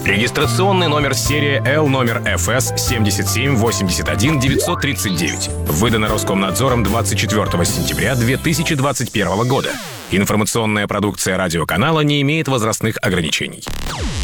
Регистрационный номер серии L номер FS 7781939. Выдано Роскомнадзором 24 сентября 2021 года. Информационная продукция радиоканала не имеет возрастных ограничений.